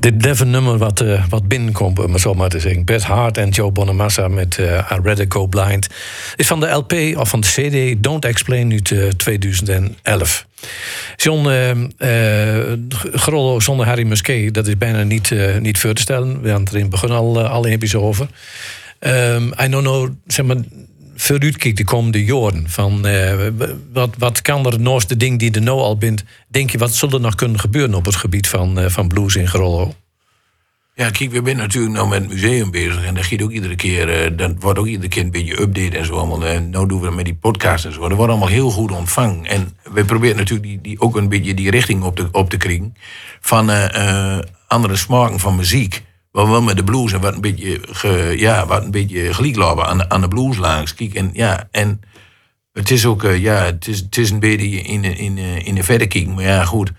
Dit even nummer wat binnenkomt, om het zo maar te zeggen. Beth Hart en Joe Bonamassa met I Rather Go Blind. Is van de LP, of van de CD, Don't Explain uit 2011. John Grollo zonder Harry Musquet, dat is bijna niet voor te stellen. We hadden er in het begin al even over. I don't know, zeg maar, vooruit kijkt de komende jaren. Van, wat kan er naast de ding die er nou al bent, denk je, wat zal er nog kunnen gebeuren op het gebied van blues in Grollo? Ja, kijk, we zijn natuurlijk nou met het museum bezig. En dat gaat ook iedere keer, dat wordt ook iedere keer een beetje update en zo allemaal. En nou doen we dat met die podcast en zo. Dat wordt allemaal heel goed ontvangen. En we proberen natuurlijk die ook een beetje die richting op te krijgen. Van andere smaken van muziek. Maar wel met de blues en wat een beetje gelijk lopen aan de blues langs. Kijk, en het is ook, het is een beetje in de verder kijken. Maar ja, goed.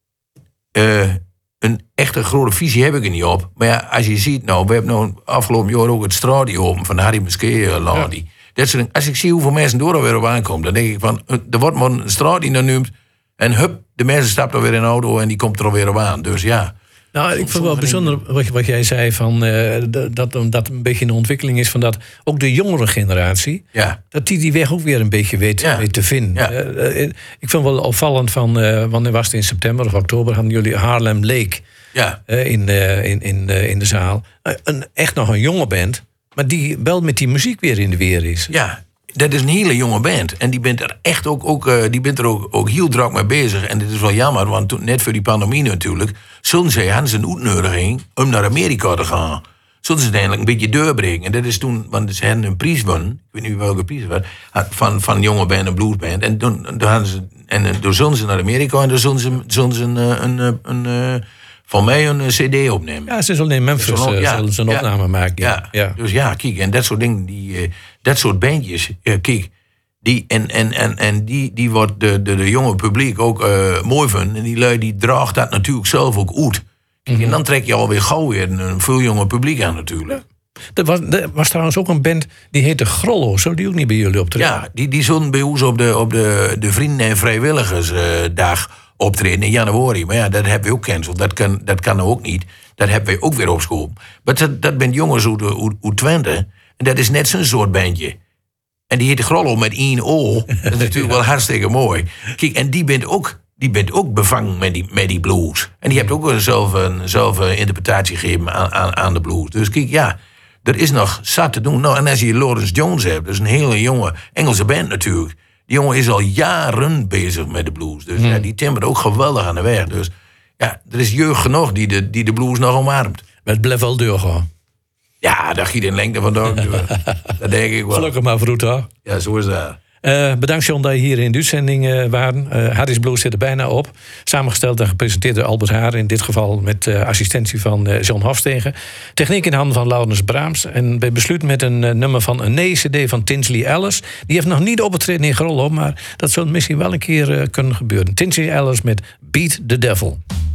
Een echte grote visie heb ik er niet op. Maar ja, als je ziet nou, we hebben nou afgelopen jaar ook het straatje open van Harry Musquet Ladi. Ja. Als ik zie hoeveel mensen door weer op aankomen, dan denk ik van, er wordt maar een straatje genoemd en hup, de mensen stappen er weer in de auto en die komt er alweer op aan. Dus ja. Nou, ik vind wel bijzonder wat jij zei van dat een beetje een ontwikkeling is van dat ook de jongere generatie, dat die weg ook weer een beetje weet te vinden. Ja. Ik vind wel opvallend van wanneer was het in september of oktober hadden jullie Harlem Lake in de zaal. Echt nog een jonge band, maar die wel met die muziek weer in de weer is. Ja. Dat is een hele jonge band. En die bent er echt ook heel druk mee bezig. En dit is wel jammer, want net voor die pandemie natuurlijk, hadden ze een uitnodiging om naar Amerika te gaan. Zullen ze uiteindelijk een beetje doorbreken. En dat is toen, want ze hadden een prijs gewonnen, ik weet niet welke prijs het was, van jonge band en bluesband. En toen zullen ze naar Amerika en dan zullen ze van mij een cd opnemen. Ja, ze zullen in Memphis zullen ze een opname maken. Ja. Dus ja, kijk, en dat soort dingen, dat soort bandjes, kijk, die wordt de jonge publiek ook mooi vinden. En die lui die draagt dat natuurlijk zelf ook uit. Kijk, en dan trek je alweer gauw weer een veel jonger publiek aan natuurlijk. Ja. Er was trouwens ook een band, die heette Grollo. Zou die ook niet bij jullie optreden? Ja, die zullen bij ons op de Vrienden- en Vrijwilligersdag optreden in januari. Maar ja, dat hebben we ook cancelled. Dat kan ook niet. Dat hebben we ook weer opgeschoven. Maar dat bent jongens uit Twente. En dat is net zo'n soort bandje. En die heet Grollo met 1 O. Dat is natuurlijk wel hartstikke mooi. Kijk, en die bent ook bevangen met die blues. En die hebt ook zelf een interpretatie gegeven aan de blues. Dus kijk, ja, er is nog zat te doen. Nou, en als je Lawrence Jones hebt, dat is een hele jonge Engelse band natuurlijk. Die jongen is al jaren bezig met de blues. Dus ja, die timmert ook geweldig aan de weg. Dus ja, er is jeugd genoeg die de blues nog omarmt. Maar het blijft wel doorgaan. Ja, daar giet in lengte van door. Dat denk ik wel. Gelukkig maar vroeg, hoor. Ja, zo is dat. Bedankt, John, dat je hier in de uitzending waren. Harry's Blues zit er bijna op. Samengesteld en gepresenteerd door Albert Haar. In dit geval met assistentie van John Hofstegen. Techniek in handen van Laurens Braams. En we besluiten met een nummer van een cd van Tinsley Ellis. Die heeft nog niet opgetreden in Grollo, maar dat zou misschien wel een keer kunnen gebeuren. Tinsley Ellis met Beat the Devil.